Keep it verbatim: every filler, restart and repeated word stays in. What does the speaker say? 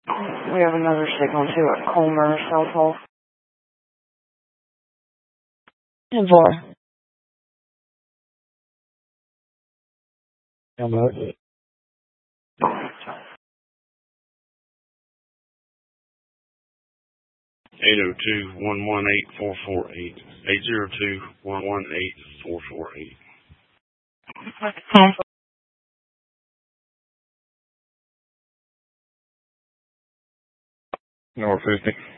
We have another signal too at Colmer, South Hall. And four. Hello. eight oh two, one one eight, four four eight. eight oh two, one one eight, four four eight. North fifty.